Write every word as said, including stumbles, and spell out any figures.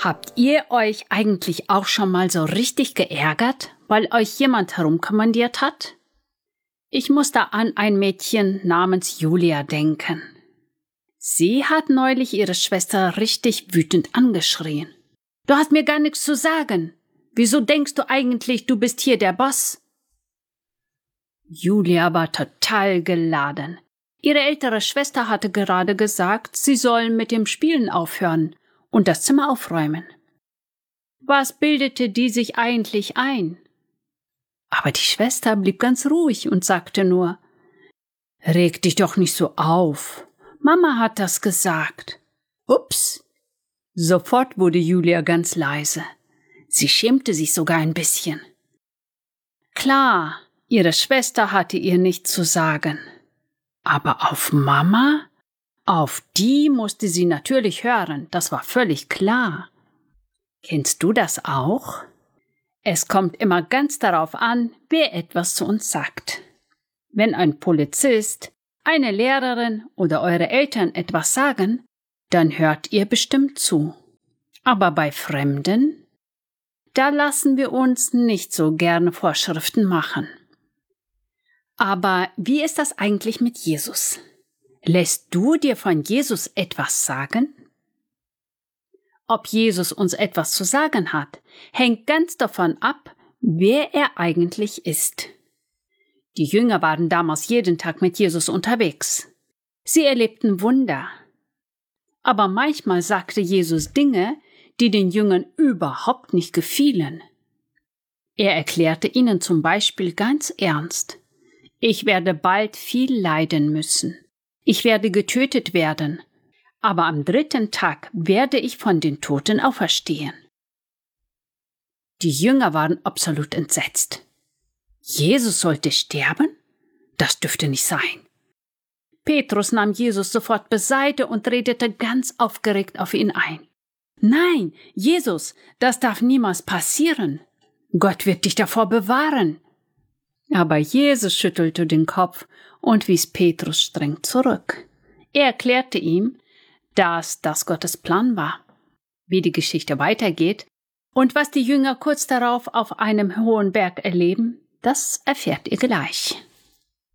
Habt ihr euch eigentlich auch schon mal so richtig geärgert, weil euch jemand herumkommandiert hat? Ich muss da an ein Mädchen namens Julia denken. Sie hat neulich ihre Schwester richtig wütend angeschrien. Du hast mir gar nichts zu sagen. Wieso denkst du eigentlich, du bist hier der Boss? Julia war total geladen. Ihre ältere Schwester hatte gerade gesagt, sie sollen mit dem Spielen aufhören und das Zimmer aufräumen. Was bildete die sich eigentlich ein? Aber die Schwester blieb ganz ruhig und sagte nur, »Reg dich doch nicht so auf. Mama hat das gesagt.« Ups! Sofort wurde Julia ganz leise. Sie schämte sich sogar ein bisschen. Klar, ihre Schwester hatte ihr nichts zu sagen. Aber auf Mama? Auf die musste sie natürlich hören, das war völlig klar. Kennst du das auch? Es kommt immer ganz darauf an, wer etwas zu uns sagt. Wenn ein Polizist, eine Lehrerin oder eure Eltern etwas sagen, dann hört ihr bestimmt zu. Aber bei Fremden, da lassen wir uns nicht so gerne Vorschriften machen. Aber wie ist das eigentlich mit Jesus? Lässt du dir von Jesus etwas sagen? Ob Jesus uns etwas zu sagen hat, hängt ganz davon ab, wer er eigentlich ist. Die Jünger waren damals jeden Tag mit Jesus unterwegs. Sie erlebten Wunder. Aber manchmal sagte Jesus Dinge, die den Jüngern überhaupt nicht gefielen. Er erklärte ihnen zum Beispiel ganz ernst, ich werde bald viel leiden müssen. Ich werde getötet werden. Aber am dritten Tag werde ich von den Toten auferstehen. Die Jünger waren absolut entsetzt. Jesus sollte sterben? Das dürfte nicht sein. Petrus nahm Jesus sofort beiseite und redete ganz aufgeregt auf ihn ein. Nein, Jesus, das darf niemals passieren. Gott wird dich davor bewahren. Aber Jesus schüttelte den Kopf und wies Petrus streng zurück. Er erklärte ihm, dass das Gottes Plan war. Wie die Geschichte weitergeht und was die Jünger kurz darauf auf einem hohen Berg erleben, das erfährt ihr gleich.